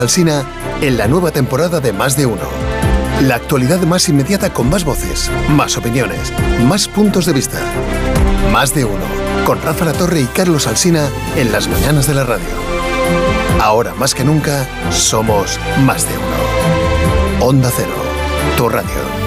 Alsina en la nueva temporada de Más de Uno. La actualidad más inmediata con más voces, más opiniones, más puntos de vista. Más de Uno, con Rafa Latorre y Carlos Alsina en las mañanas de la radio. Ahora más que nunca, somos Más de Uno. Onda Cero, tu radio.